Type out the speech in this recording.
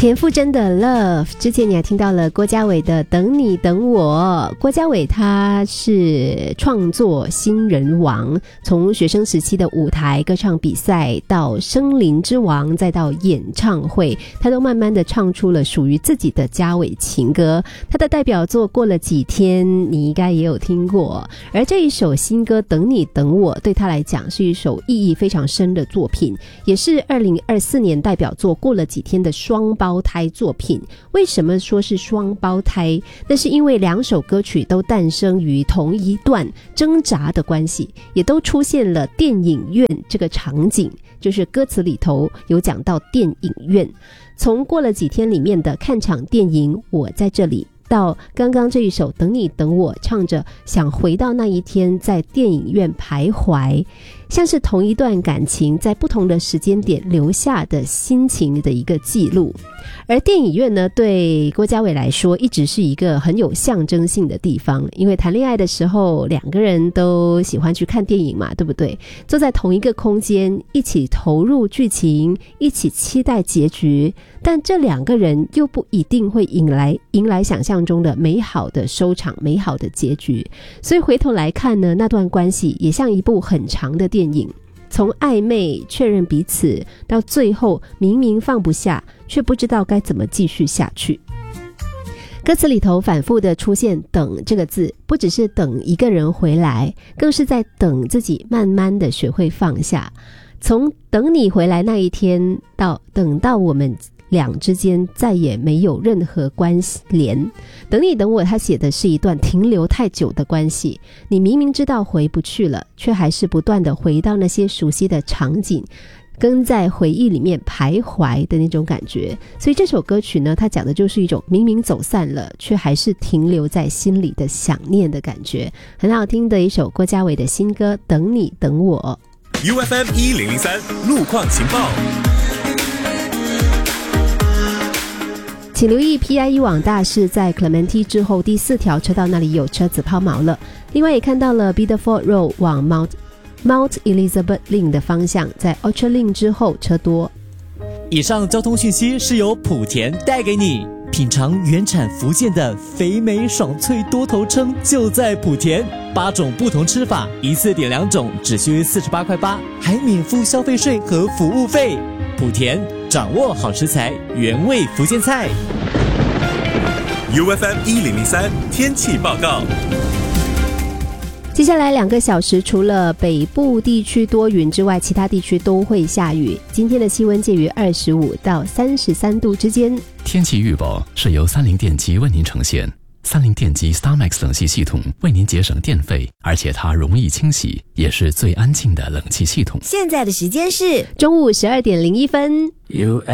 田馥甄的 Love， 之前你还听到了郭嘉伟的等你等我。郭嘉伟他是创作新人王，从学生时期的舞台歌唱比赛到声林之王，再到演唱会，他都慢慢的唱出了属于自己的嘉伟情歌。他的代表作过了几天你应该也有听过，而这一首新歌等你等我对他来讲是一首意义非常深的作品，也是2024年代表作过了几天的双胞胎作品。为什么说是双胞胎？那是因为两首歌曲都诞生于同一段挣扎的关系，也都出现了电影院这个场景，就是歌词里头有讲到电影院。从过了几天里面的看场电影我在这里，到刚刚这一首等你等我，唱着想回到那一天在电影院徘徊，像是同一段感情在不同的时间点留下的心情的一个记录。而电影院呢，对郭嘉伟来说一直是一个很有象征性的地方，因为谈恋爱的时候两个人都喜欢去看电影嘛，对不对？坐在同一个空间，一起投入剧情，一起期待结局，但这两个人又不一定会迎来想象中的美好的收场，美好的结局。所以回头来看呢，那段关系也像一部很长的电影，从暧昧确认彼此，到最后明明放不下，却不知道该怎么继续下去。歌词里头反复的出现等这个字，不只是等一个人回来，更是在等自己慢慢的学会放下。从等你回来那一天，到等到我们俩之间再也没有任何关联。等你等我，他写的是一段停留太久的关系，你明明知道回不去了，却还是不断的回到那些熟悉的场景，跟在回忆里面徘徊的那种感觉。所以这首歌曲呢，它讲的就是一种明明走散了，却还是停留在心里的想念的感觉。很好听的一首郭嘉伟的新歌等你等我。 UFM 1003路况情报， 请留意 PIE 网大是在 Clementi 之后第4条车道那里有车子抛锚了。另外也看到了 Biddeford Road 往 Mount Elizabeth Lane 的方向，在 Orchard Lane 之后车多。 以上交通讯息是由莆田带给你，品尝原产福建的肥美爽脆多头鲳就在莆田，8种不同吃法，一次点2种只需48块8，还免付消费税和服务费。莆田掌握好食材，原味福建菜。 UFM 1003天气报告。 接下来2个小时，除了北部地区多云之外，其他地区都会下雨。今天的气温介于25到33度之间。 天气预报是由30电机为您呈现。30电机 StarMax 冷气系统为您节省电费，而且它容易清洗，也是最安静的冷气系统。 现在的时间是中午12点01分。